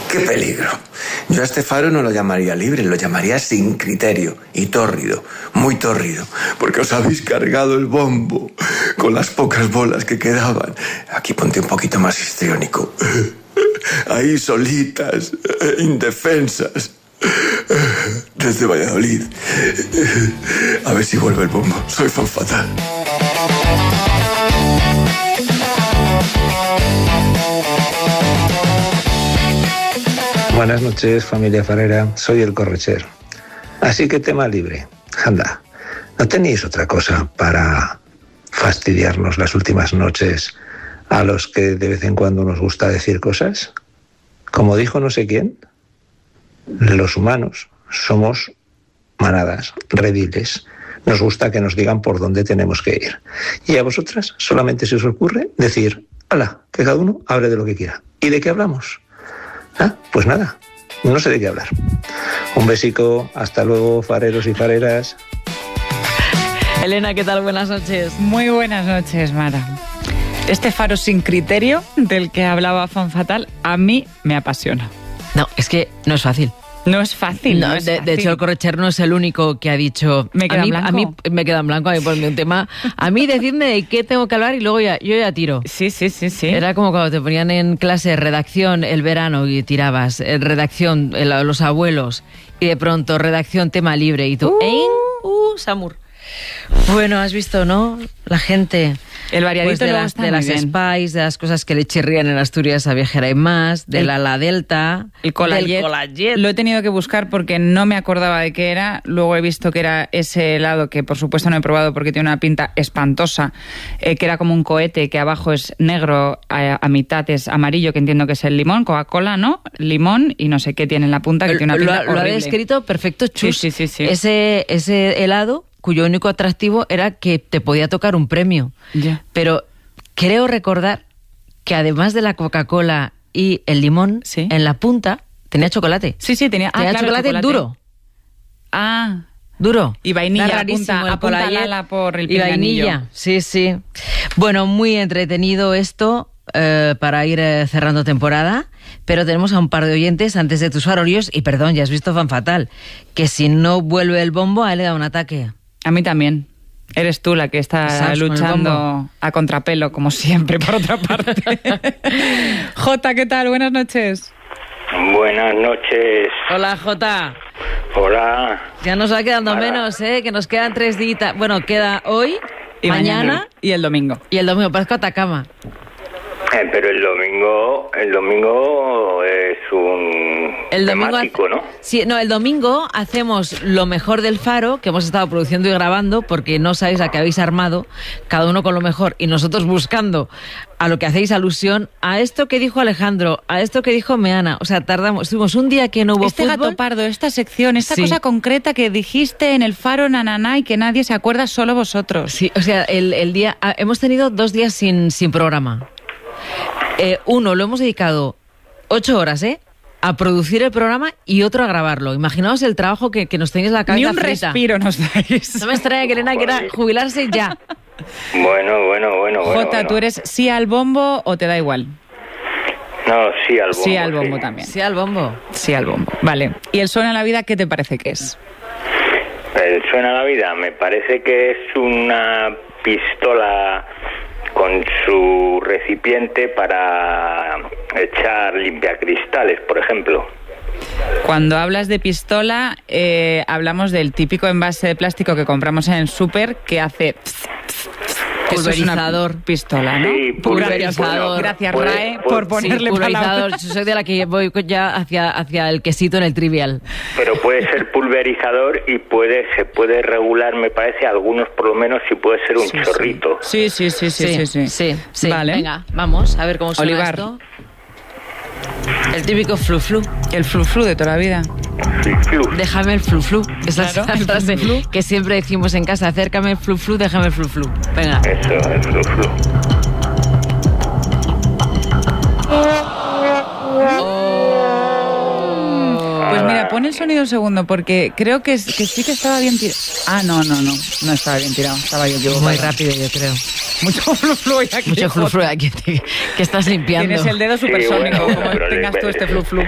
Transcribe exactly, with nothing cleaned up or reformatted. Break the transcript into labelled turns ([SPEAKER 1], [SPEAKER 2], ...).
[SPEAKER 1] ¡Qué peligro! Yo a este faro no lo llamaría libre, lo llamaría sin criterio y tórrido, muy tórrido, porque os habéis cargado el bombo con las pocas bolas que quedaban. Aquí ponte un poquito más histriónico. Ahí solitas, indefensas, desde Valladolid. A ver si vuelve el bombo. Soy fan fatal.
[SPEAKER 2] Buenas noches, familia farera. Soy el Correcher. Así que tema libre. Anda, ¿no tenéis otra cosa para fastidiarnos las últimas noches a los que de vez en cuando nos gusta decir cosas? Como dijo no sé quién, los humanos somos manadas, rediles. Nos gusta que nos digan por dónde tenemos que ir. Y a vosotras solamente se os ocurre decir, hala, que cada uno hable de lo que quiera. ¿Y de qué hablamos? Ah, pues nada, no sé de qué hablar. Un besico, hasta luego, fareros y fareras.
[SPEAKER 3] Elena, ¿qué tal? Buenas noches.
[SPEAKER 4] Muy buenas noches, Mara. Este faro sin criterio del que hablaba Fan Fatal, a mí me apasiona.
[SPEAKER 3] No, es que no es fácil.
[SPEAKER 4] No es fácil.
[SPEAKER 3] No,
[SPEAKER 4] no es
[SPEAKER 3] de,
[SPEAKER 4] fácil.
[SPEAKER 3] de hecho, el Correcher no es el único que ha dicho...
[SPEAKER 4] Me queda
[SPEAKER 3] a mí,
[SPEAKER 4] blanco.
[SPEAKER 3] A mí me queda en blanco, a mí ponme un tema. A mí decidme de qué tengo que hablar y luego ya, yo ya tiro.
[SPEAKER 4] Sí, sí, sí, sí.
[SPEAKER 3] Era como cuando te ponían en clase redacción el verano y tirabas, eh, redacción el, los abuelos y de pronto redacción tema libre y tú...
[SPEAKER 4] Uh.
[SPEAKER 3] ¡Eh! ¡Uh, Samur! Bueno, has visto, ¿no? La gente...
[SPEAKER 4] El variadito
[SPEAKER 3] pues de las,
[SPEAKER 4] está
[SPEAKER 3] de
[SPEAKER 4] muy
[SPEAKER 3] las
[SPEAKER 4] bien.
[SPEAKER 3] Spice, de las cosas que le chirrían en Asturias a Viajera y más, de
[SPEAKER 4] El-
[SPEAKER 3] la La Delta,
[SPEAKER 4] El Colayet.
[SPEAKER 3] del Colayet.
[SPEAKER 4] Lo he tenido que buscar porque no me acordaba de qué era. Luego he visto que era ese helado que por supuesto no he probado porque tiene una pinta espantosa, eh, que era como un cohete que abajo es negro, a, a mitad es amarillo, que entiendo que es el limón, Coca-Cola, ¿no? Limón y no sé qué tiene en la punta, que tiene una
[SPEAKER 3] lo,
[SPEAKER 4] pinta
[SPEAKER 3] lo ha
[SPEAKER 4] horrible.
[SPEAKER 3] descrito perfecto, Chus.
[SPEAKER 4] Sí, sí, sí, sí.
[SPEAKER 3] Ese, ese helado cuyo único atractivo era que te podía tocar un premio.
[SPEAKER 4] Ya.
[SPEAKER 3] Pero creo recordar que además de la Coca-Cola y el limón,
[SPEAKER 4] Sí.
[SPEAKER 3] en la punta tenía chocolate.
[SPEAKER 4] Sí, sí, tenía, ah,
[SPEAKER 3] Tenía
[SPEAKER 4] claro,
[SPEAKER 3] chocolate, duro.
[SPEAKER 4] Ah,
[SPEAKER 3] Duro.
[SPEAKER 4] Y vainilla,
[SPEAKER 3] Era rarísimo,
[SPEAKER 4] apunta-
[SPEAKER 3] el
[SPEAKER 4] apunta
[SPEAKER 3] Colayet
[SPEAKER 4] Lala por el
[SPEAKER 3] Y vainilla,
[SPEAKER 4] pinganillo.
[SPEAKER 3] sí, sí. Bueno, muy entretenido esto eh, para ir eh, cerrando temporada, pero tenemos a un par de oyentes antes de tus farolillos, y perdón, ya has visto Fan Fatal, que si no vuelve el bombo, a él le da un ataque.
[SPEAKER 4] a mí también. Eres tú la que está
[SPEAKER 3] ¿Sabes? Con el
[SPEAKER 4] luchando
[SPEAKER 3] bombo.
[SPEAKER 4] a contrapelo, como siempre, por otra parte. Jota, ¿qué tal? Buenas noches.
[SPEAKER 5] Buenas noches.
[SPEAKER 3] Hola, Jota.
[SPEAKER 5] Hola.
[SPEAKER 3] Ya nos va quedando
[SPEAKER 5] Hola.
[SPEAKER 3] menos, ¿eh? Que nos quedan tres días. Bueno, queda hoy,
[SPEAKER 4] Y
[SPEAKER 3] mañana,
[SPEAKER 4] Y el domingo.
[SPEAKER 3] y el domingo. Parezco Atacama.
[SPEAKER 5] Eh, pero el domingo, el domingo es un
[SPEAKER 3] El domingo
[SPEAKER 5] temático,
[SPEAKER 3] hace-
[SPEAKER 5] ¿no?
[SPEAKER 3] Sí, no, el domingo hacemos lo mejor del Faro, que hemos estado produciendo y grabando, porque no sabéis a qué habéis armado, cada uno con lo mejor, y nosotros buscando a lo que hacéis alusión, a esto que dijo Alejandro, a esto que dijo Meana. O sea, tardamos, estuvimos un día que no hubo
[SPEAKER 4] Este
[SPEAKER 3] fútbol.
[SPEAKER 4] gato pardo, esta sección, esta
[SPEAKER 3] Sí.
[SPEAKER 4] cosa concreta que dijiste en el Faro Nananá y que nadie se acuerda, solo vosotros.
[SPEAKER 3] Sí, o sea, el, el día, ah, hemos tenido dos días sin, sin programa. Eh, uno lo hemos dedicado ocho horas, ¿eh? A producir el programa y otro a grabarlo. Imaginaos el trabajo que, que nos tenéis la cabeza
[SPEAKER 4] Ni un
[SPEAKER 3] frita.
[SPEAKER 4] respiro nos dais.
[SPEAKER 3] No me extraña que Elena quiera jubilarse ya.
[SPEAKER 5] Bueno, bueno, bueno, bueno.
[SPEAKER 4] Jota,
[SPEAKER 5] bueno.
[SPEAKER 4] ¿tú eres sí al bombo o te da igual?
[SPEAKER 5] No, sí al bombo.
[SPEAKER 4] Sí al bombo también.
[SPEAKER 3] Sí, al bombo.
[SPEAKER 4] Sí al bombo. Vale. ¿Y el suena la vida qué te parece que es?
[SPEAKER 5] El Suena la vida, me parece que es una pistola con su recipiente para echar limpiacristales, por ejemplo.
[SPEAKER 4] Cuando hablas de pistola, eh, hablamos del típico envase de plástico que compramos en el súper que hace... Eso es una
[SPEAKER 3] Pulverizador.
[SPEAKER 4] pistola, ¿no?
[SPEAKER 5] Sí,
[SPEAKER 3] Pulverizador.
[SPEAKER 4] Gracias,
[SPEAKER 5] Puede-
[SPEAKER 4] Rae,
[SPEAKER 5] puede-
[SPEAKER 4] por ponerle
[SPEAKER 3] Sí, pulverizador.
[SPEAKER 4] palabras.
[SPEAKER 3] Yo soy de la que voy ya hacia, hacia el quesito en el trivial.
[SPEAKER 5] Pero puede ser pulverizador y puede se puede regular, me parece, algunos por lo menos, si puede ser un
[SPEAKER 4] Sí, sí.
[SPEAKER 5] chorrito.
[SPEAKER 4] Sí, sí, sí, sí, sí, sí.
[SPEAKER 3] sí, sí.
[SPEAKER 4] Vale.
[SPEAKER 3] Venga, vamos a ver cómo suena
[SPEAKER 4] Olivar.
[SPEAKER 3] esto. El típico flu flu.
[SPEAKER 4] El flu-flu de toda la vida.
[SPEAKER 5] Sí, flu.
[SPEAKER 3] Déjame el flu flu. Esa es
[SPEAKER 4] Claro,
[SPEAKER 3] la
[SPEAKER 4] el
[SPEAKER 3] frase
[SPEAKER 4] flu-flu.
[SPEAKER 3] que siempre decimos en casa. Acércame el flu flu, déjame el flu flu. Venga.
[SPEAKER 5] Eso, el flu flu.
[SPEAKER 4] Pues mira, pon el sonido un segundo, porque creo que, es- que sí que estaba bien tirado. Ah, no, no, no. No estaba bien tirado. Estaba yo equivocada.
[SPEAKER 3] Muy rápido, yo creo.
[SPEAKER 4] Mucho flu-flu hoy aquí.
[SPEAKER 3] Mucho flu flu aquí que, que estás limpiando.
[SPEAKER 4] Tienes el dedo
[SPEAKER 5] Sí,
[SPEAKER 4] supersónico,
[SPEAKER 5] bueno,
[SPEAKER 4] como
[SPEAKER 5] pero
[SPEAKER 4] tengas
[SPEAKER 5] le-
[SPEAKER 4] tú este flu-flu.